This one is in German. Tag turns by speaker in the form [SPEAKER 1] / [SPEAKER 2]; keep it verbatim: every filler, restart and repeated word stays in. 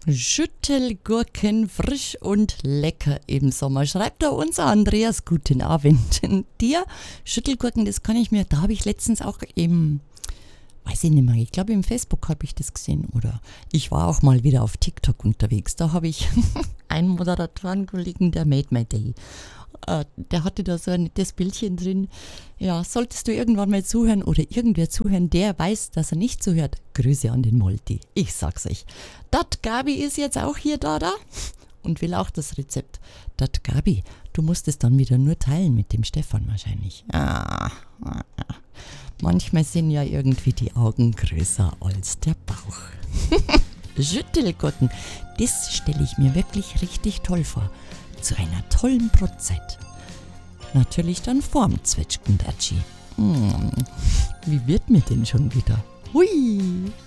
[SPEAKER 1] Schüttelgurken frisch und lecker im Sommer. Schreibt da unser Andreas, guten Abend dir. Schüttelgurken, das kann ich mir, da habe ich letztens auch im, weiß ich nicht mehr, ich glaube im Facebook habe ich das gesehen oder ich war auch mal wieder auf TikTok unterwegs. Da habe ich einen Moderatorenkollegen, der Made My Day. Äh, der hatte da so ein nettes Bildchen drin. Ja, solltest du irgendwann mal zuhören oder irgendwer zuhören, der weiß, dass er nicht zuhört, Grüße an den Molti. Ich sag's euch. Dat Gabi ist jetzt auch hier da, da und will auch das Rezept. Dat Gabi, du musst es dann wieder nur teilen mit dem Stefan wahrscheinlich. Ah, ah, ah. Manchmal sind ja irgendwie die Augen größer als der Bauch. Schüttelgurken, das stelle ich mir wirklich richtig toll vor. Zu einer tollen Brotzeit. Natürlich dann vorm Zwetschgendatschi. Hm, wie wird mir denn schon wieder? Hui!